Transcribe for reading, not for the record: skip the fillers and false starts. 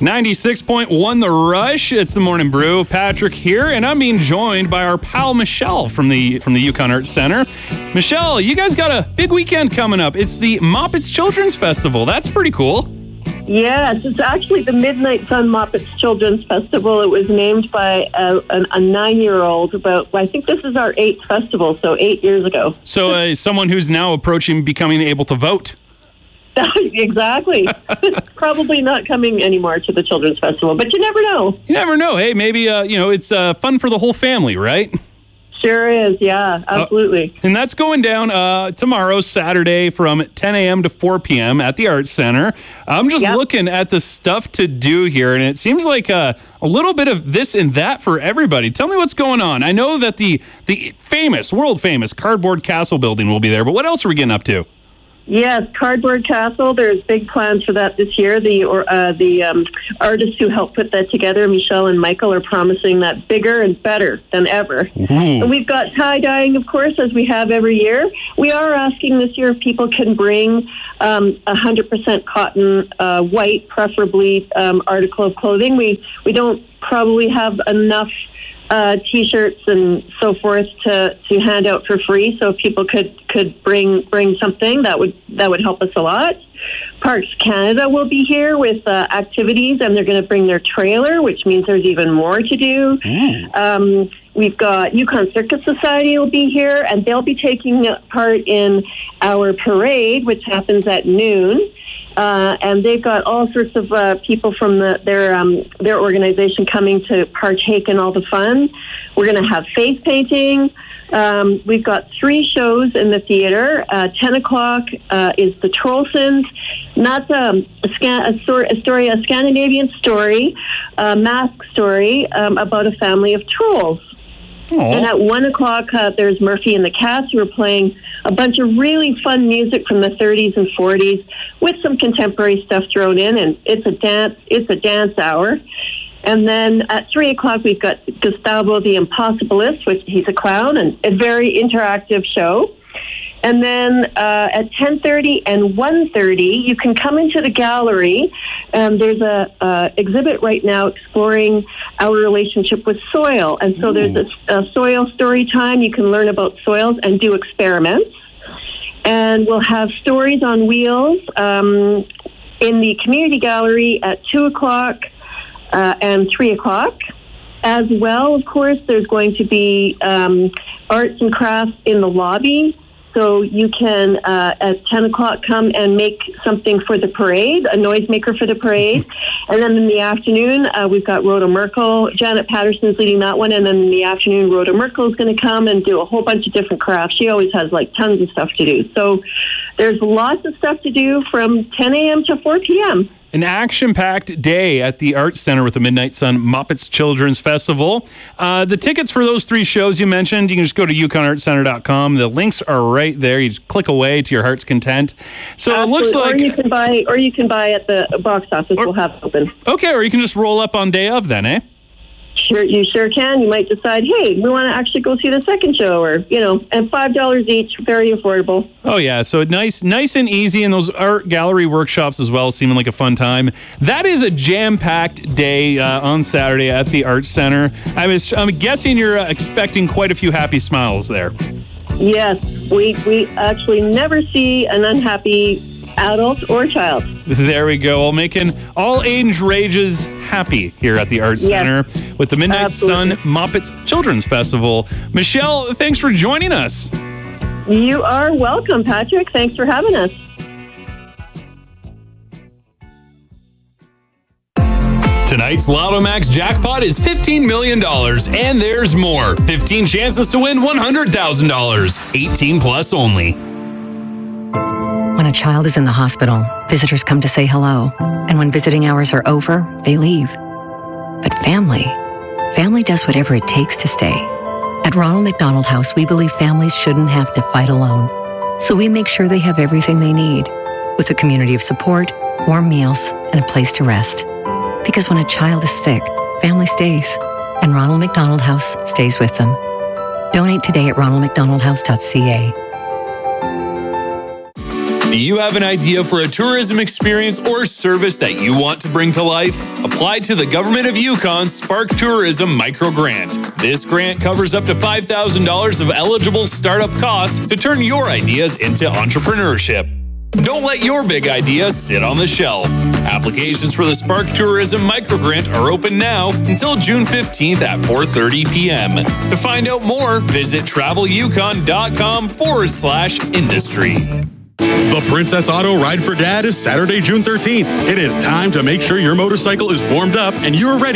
96.1 The Rush. It's the Morning Brew. Patrick here, and I'm being joined by our pal Michelle from the Yukon Arts Center. Michelle, you guys got a big weekend coming up. It's the Moppets Children's Festival. That's pretty cool. Yes, it's actually the Midnight Sun Moppets Children's Festival. It was named by a 9-year-old about, I think this is our 8th festival, so 8 years ago. So someone who's now approaching becoming able to vote. Exactly. Probably not coming anymore to the Children's Festival, but you never know. You never know. Hey, maybe, it's fun for the whole family, right? Sure is, yeah, absolutely. And that's going down tomorrow, Saturday, from 10 a.m. to 4 p.m. at the Arts Center. I'm just looking at the stuff to do here, and it seems like a little bit of this and that for everybody. Tell me what's going on. I know that the world-famous Cardboard Castle building will be there, but what else are we getting up to? Yes, Cardboard Castle. There's big plans for that this year. The artists who helped put that together, Michelle and Michael, are promising that bigger and better than ever. And we've got tie-dyeing, of course, as we have every year. We are asking this year if people can bring 100% cotton, white, preferably, article of clothing. We don't probably have enough T-shirts and so forth to hand out for free. So if people could bring something, that would help us a lot. Parks Canada will be here with activities, and they're going to bring their trailer, which means there's even more to do. We've got Yukon Circus Society will be here, and they'll be taking part in our parade, which happens at noon. And they've got all sorts of people from their organization coming to partake in all the fun. We're going to have face painting. We've got 3 shows in the theater. 10 o'clock is the Trollsons. And that's a Scandinavian story, a mask story about a family of trolls. Aww. And at 1 o'clock, there's Murphy and the Cats, who are playing a bunch of really fun music from the 30s and 40s with some contemporary stuff thrown in, and it's a dance hour. And then at 3 o'clock, we've got Gustavo the Impossibilist, which he's a clown, and a very interactive show. And then at 10:30 and 1:30, you can come into the gallery. There's a exhibit right now exploring our relationship with soil. And so there's a soil story time. You can learn about soils and do experiments. And we'll have stories on wheels in the community gallery at 2 o'clock and 3 o'clock. As well, of course, there's going to be arts and crafts in the lobby. So you can, at 10 o'clock, come and make something for the parade, a noisemaker for the parade. And then in the afternoon, we've got Rhoda Merkel. Janet Patterson's leading that one. And then in the afternoon, Rhoda Merkel is going to come and do a whole bunch of different crafts. She always has, tons of stuff to do. So there's lots of stuff to do from 10 a.m. to 4 p.m. An action-packed day at the Arts Center with the Midnight Sun Moppets Children's Festival. The tickets for those 3 shows you mentioned, you can just go to yukonartscenter.com. The links are right there. You just click away to your heart's content. So Absolutely. It looks like... Or you can buy at the box office. We'll have it open. Okay, or you can just roll up on day of then, eh? Sure, you sure can. You might decide, hey, we want to actually go see the second show, or, and $5 each, very affordable. Oh, yeah. So nice and easy. And those art gallery workshops as well, seeming like a fun time. That is a jam-packed day on Saturday at the Arts Center. I'm guessing you're expecting quite a few happy smiles there. Yes. We actually never see an unhappy adult or child. There we go. Well, making all age ranges happy here at the Arts Center with the Midnight Sun Moppets Children's Festival. Michelle, thanks for joining us. You are welcome, Patrick. Thanks for having us. Tonight's Lotto Max jackpot is $15 million, and there's more. 15 chances to win $100,000. 18 plus only. When a child is in the hospital, visitors come to say hello. And when visiting hours are over, they leave. But family does whatever it takes to stay. At Ronald McDonald House, we believe families shouldn't have to fight alone. So we make sure they have everything they need, with a community of support, warm meals, and a place to rest. Because when a child is sick, family stays. And Ronald McDonald House stays with them. Donate today at ronaldmcdonaldhouse.ca. Do you have an idea for a tourism experience or service that you want to bring to life? Apply to the Government of Yukon's Spark Tourism Micro Grant. This grant covers up to $5,000 of eligible startup costs to turn your ideas into entrepreneurship. Don't let your big ideas sit on the shelf. Applications for the Spark Tourism Microgrant are open now until June 15th at 4:30 p.m. To find out more, visit travelYukon.com/industry. The Princess Auto Ride for Dad is Saturday, June 13th. It is time to make sure your motorcycle is warmed up and you're ready